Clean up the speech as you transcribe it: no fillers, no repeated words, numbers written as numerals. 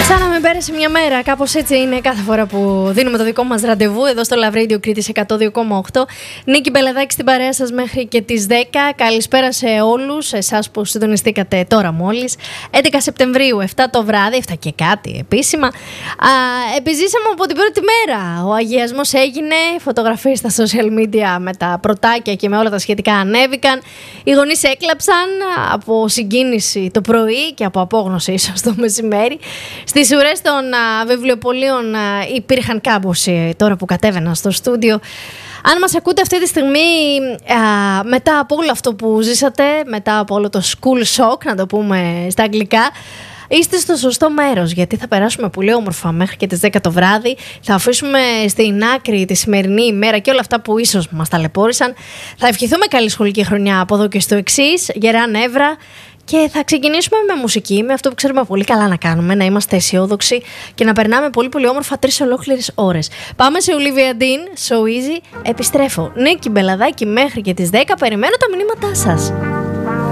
Σαν να μην πέρασε μια μέρα, κάπως έτσι είναι κάθε φορά που δίνουμε το δικό μας ραντεβού εδώ στο Love Radio Κρήτης 102,8. Νίκη Μπελεδάκη στην παρέα σας μέχρι και τις 10. Καλησπέρα σε όλους εσάς που συντονιστήκατε τώρα μόλις. 11 Σεπτεμβρίου, 7 το βράδυ, 7 και κάτι επίσημα. Επιζήσαμε από την πρώτη μέρα. Ο αγιασμός έγινε, φωτογραφίες στα social media με τα πρωτάκια και με όλα τα σχετικά ανέβηκαν. Οι γονείς έκλαψαν από συγκίνηση το πρωί και από απόγνωση ίσως το μεσημέρι. Στις ουρές των βιβλιοπωλείων υπήρχαν κάμποσοι τώρα που κατέβαιναν στο στούντιο. Αν μας ακούτε αυτή τη στιγμή μετά από όλο αυτό που ζήσατε, μετά από όλο το school shock, να το πούμε στα αγγλικά, είστε στο σωστό μέρος, γιατί θα περάσουμε πολύ όμορφα μέχρι και τις 10 το βράδυ. Θα αφήσουμε στην άκρη τη σημερινή ημέρα και όλα αυτά που ίσως μας ταλαιπώρησαν. Θα ευχηθούμε καλή σχολική χρονιά από εδώ και στο εξής, γερά νεύρα. Και θα ξεκινήσουμε με μουσική, με αυτό που ξέρουμε πολύ καλά να κάνουμε, να είμαστε αισιόδοξοι και να περνάμε πολύ πολύ όμορφα 3 ολόκληρες ώρες. Πάμε σε Olivia Dean, So Easy, επιστρέφω. Νίκη Μπελεδάκη μέχρι και τις 10, περιμένω τα μηνύματά σας.